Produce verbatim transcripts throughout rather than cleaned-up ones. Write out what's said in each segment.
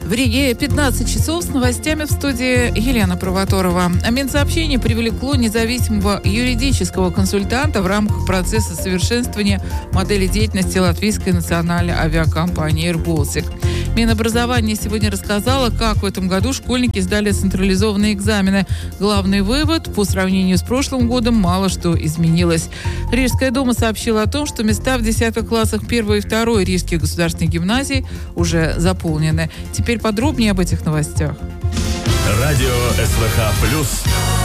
В Риге пятнадцать часов, с новостями в студии Елена Провоторова. Минсообщение привлекло независимого юридического консультанта в рамках процесса совершенствования модели деятельности латвийской национальной авиакомпании Air Baltic. Минобразование сегодня рассказало, как в этом году школьники сдали централизованные экзамены. Главный вывод: по сравнению с прошлым годом мало что изменилось. Рижская дума сообщила о том, что места в десятых классах первой и второй Рижских государственных гимназий уже заполнены. Теперь подробнее об этих новостях. Радио СВХ плюс.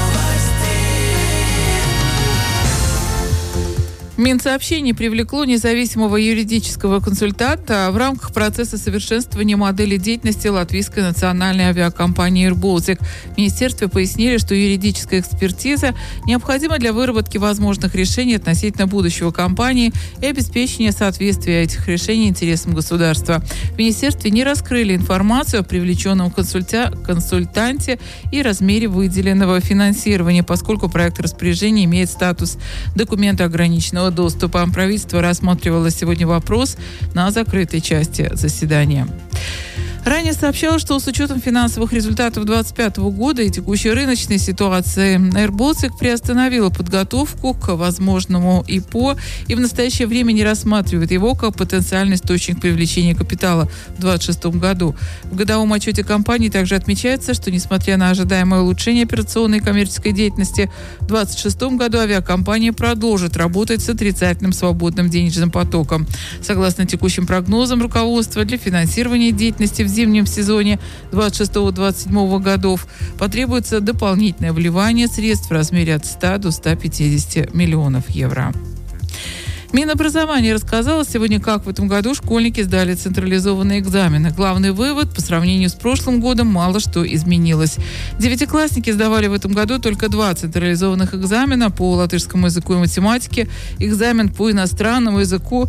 Минсообщение привлекло независимого юридического консультанта в рамках процесса совершенствования модели деятельности латвийской национальной авиакомпании Air Baltic. В министерстве пояснили, что юридическая экспертиза необходима для выработки возможных решений относительно будущего компании и обеспечения соответствия этих решений интересам государства. В министерстве не раскрыли информацию о привлеченном консульта- консультанте и размере выделенного финансирования, поскольку проект распоряжения имеет статус документа ограниченного доступа. Правительство рассматривало сегодня вопрос на закрытой части заседания. Ранее сообщалось, что с учетом финансовых результатов две тысячи двадцать пятого года и текущей рыночной ситуации Air Baltic приостановила подготовку к возможному ай пи о и в настоящее время не рассматривает его как потенциальный источник привлечения капитала в две тысячи двадцать шестом году. В годовом отчете компании также отмечается, что несмотря на ожидаемое улучшение операционной и коммерческой деятельности, в две тысячи двадцать шестом году авиакомпания продолжит работать с отрицательным свободным денежным потоком. Согласно текущим прогнозам руководства, для финансирования деятельности в зимнем сезоне двадцать шестого — двадцать седьмого годов потребуется дополнительное вливание средств в размере от ста до ста пятидесяти миллионов евро. Минобразование рассказало сегодня, как в этом году школьники сдали централизованные экзамены. Главный вывод: по сравнению с прошлым годом мало что изменилось. Девятиклассники сдавали в этом году только два централизованных экзамена по латышскому языку и математике. Экзамен по иностранному языку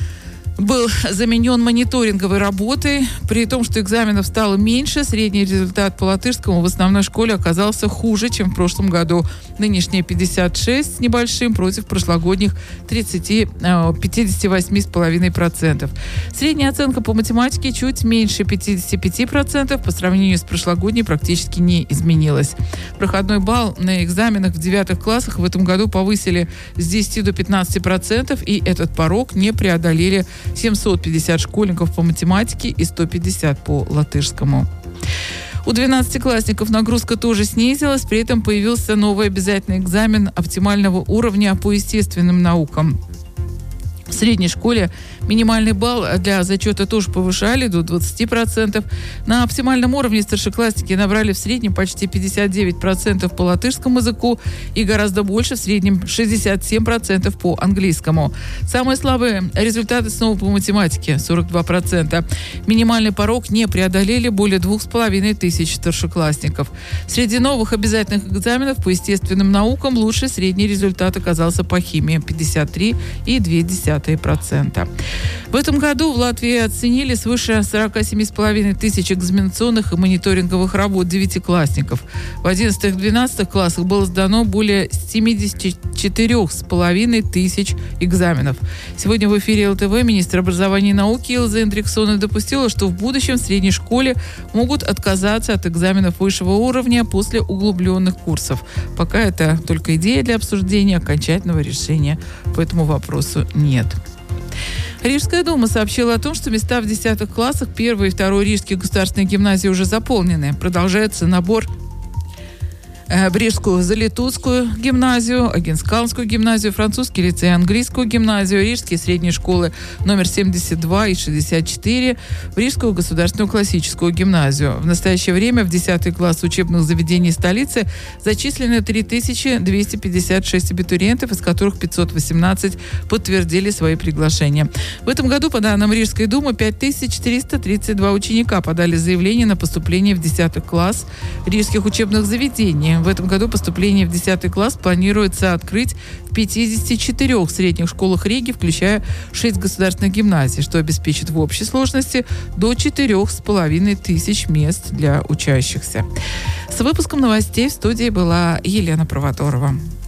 был заменен мониторинговой работой. При том, что экзаменов стало меньше, средний результат по латышскому в основной школе оказался хуже, чем в прошлом году. Нынешние пятьдесят шесть с небольшим против прошлогодних тридцати, пятидесяти восьми с половиной процентов. Средняя оценка по математике чуть меньше пятидесяти пяти процентов, по сравнению с прошлогодней практически не изменилась. Проходной балл на экзаменах в девятых классах в этом году повысили с десяти до пятнадцати процентов, и этот порог не преодолели семьсот пятьдесят школьников по математике и сто пятьдесят по латышскому. У двенадцатиклассников нагрузка тоже снизилась, при этом появился новый обязательный экзамен оптимального уровня по естественным наукам. В средней школе минимальный балл для зачета тоже повышали до двадцати процентов. На оптимальном уровне старшеклассники набрали в среднем почти пятьдесят девять процентов по латышскому языку и гораздо больше, в среднем шестьдесят семь процентов по английскому. Самые слабые результаты снова по математике – сорок два процента. Минимальный порог не преодолели более двух с половиной тысяч старшеклассников. Среди новых обязательных экзаменов по естественным наукам лучший средний результат оказался по химии – пятьдесят три и две десятых процента. В этом году в Латвии оценили свыше сорок семь с половиной тысяч экзаменационных и мониторинговых работ девятиклассников. В одиннадцатых и двенадцатых классах было сдано более семьдесят четыре с половиной тысяч экзаменов. Сегодня в эфире эл тэ вэ министр образования и науки Илза Эндриксона допустила, что в будущем в средней школе могут отказаться от экзаменов высшего уровня после углубленных курсов. Пока это только идея для обсуждения, окончательного решения по этому вопросу нет. Рижская дума сообщила о том, что места в десятых классах первой и второй Рижских государственных гимназий уже заполнены. Продолжается набор в Рижскую Залитутскую гимназию, Агенскалнскую гимназию, французский лицей, английскую гимназию, Рижские средние школы номер семьдесят два и шестьдесят четыре, в Рижскую государственную классическую гимназию. В настоящее время в десятый класс учебных заведений столицы зачислены три тысячи двести пятьдесят шесть абитуриентов, из которых пятьсот восемнадцать подтвердили свои приглашения. В этом году, по данным Рижской думы, пять тысяч триста тридцать два ученика подали заявление на поступление в десятый класс рижских учебных заведений. В этом году поступление в десятый класс планируется открыть в пятидесяти четырёх средних школах Риги, включая шесть государственных гимназий, что обеспечит в общей сложности до четырех с половиной тысяч мест для учащихся. С выпуском новостей в студии была Елена Провоторова.